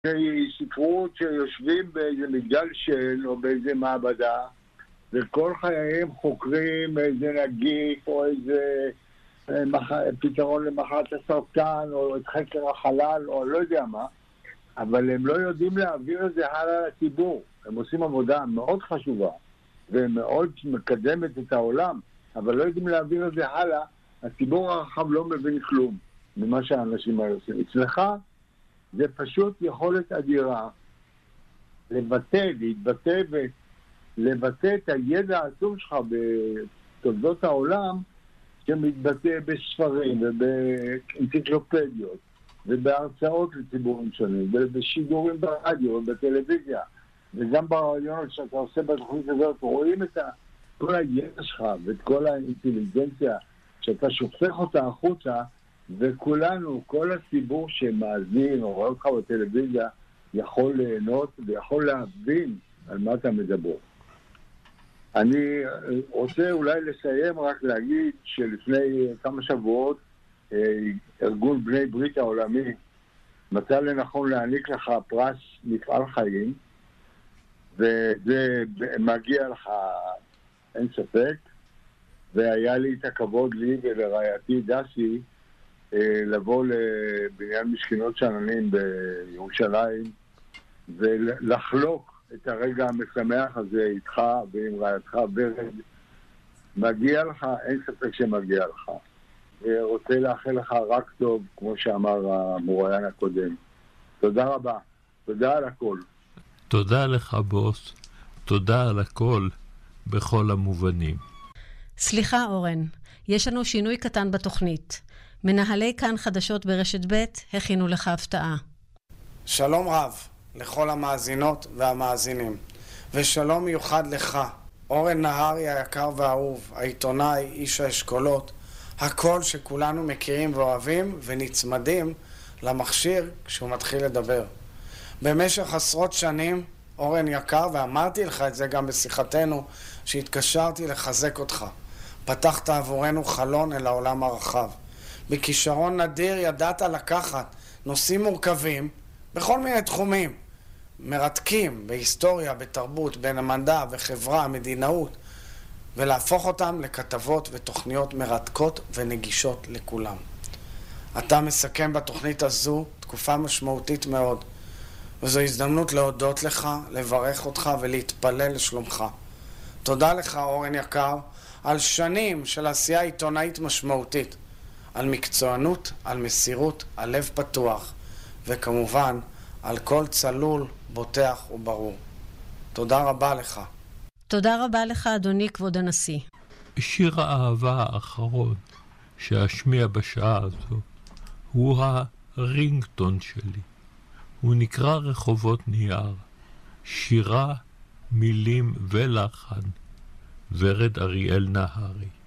ספרות שיושבים באיזה מגדל של או באיזה מעבדה וכל חייהם חוקרים איזה נגיף או איזה פתרון למחלת הסרטן או את חקר החלל או לא יודע מה, אבל הם לא יודעים להעביר את זה הלאה לציבור. הם עושים עבודה מאוד חשובה ומאוד מקדמת את העולם, אבל לא יודעים להעביר את זה הלאה. הציבור הרחב לא מבין כלום ממה שהאנשים האלה עושים. אצלך זה פשוט יכולת אדירה להתבטא ולבטא את הידע העצום שלך בתולדות העולם, שמתבטא בספרים ובאנציקלופדיות ובהרצאות לציבורים שונים ובשידורים ברדיו ובטלוויזיה וגם ברעיונות שאתה עושה בתוכנית הזאת. רואים את כל הידע שלך ואת כל האינטליגנציה שאתה שופך אותה החוצה, וכולנו, כל הציבור שמאזין או רואה אותך בטלוויזיה יכול ליהנות ויכול להבין על מה אתה מדבר. אני רוצה אולי לסיים רק להגיד שלפני כמה שבועות ארגון בני ברית העולמי מצא לנכון להעניק לך פרס מפעל חיים, וזה מגיע לך אין ספק, והיה לי את הכבוד לי ולרעייתי דסי לבוא לבניין משכנות שאננים בירושלים ולחלוק את הרגע המשמח הזה איתך ועם רעייתך ורד. מגיע לך, אין ספק שמגיע לך. ורוצה לאחל לך רק טוב, כמו שאמר המוראיין הקודם. תודה רבה. תודה על הכל. תודה לך בוס. תודה על הכל בכל המובנים. סליחה אורן, יש לנו שינוי קטן בתוכנית. מנהלי כאן חדשות ברשת ב' הכינו לך הפתעה. שלום רב לכל המאזינות והמאזינים, ושלום מיוחד לך, אורן נהרי היקר והאהוב, העיתונאי, איש האשכולות, הקול שכולנו מכירים ואוהבים ונצמדים למכשיר כשהוא מתחיל לדבר. במשך עשרות שנים, אורן יקר, ואמרתי לך את זה גם בשיחתנו שהתקשרתי לחזק אותך, פתחת עבורנו חלון אל העולם הרחב. בכישרון נדיר ידעת לקחת נושאים מורכבים בכל מיני תחומים, מרתקים בהיסטוריה, בתרבות, בין המדע וחברה, מדינאות, ולהפוך אותם לכתבות ותוכניות מרתקות ונגישות לכולם. אתה מסכם בתוכנית הזו תקופה משמעותית מאוד, וזו הזדמנות להודות לך, לברך אותך ולהתפלל לשלומך. תודה לך אורן יקר על שנים של עשייה עיתונאית משמעותית, על מקצוענות, על מסירות, על לב פתוח, וכמובן על כל צלול, בוטח וברור. תודה רבה לך. תודה רבה לך אדוני כבוד הנשיא. שיר האהבה האחרון שאשמיע בשעה הזו הוא הרינגטון שלי. הוא נקרא רחובות נייר. שירה, מילים ולחן ורד אריאל נהרי.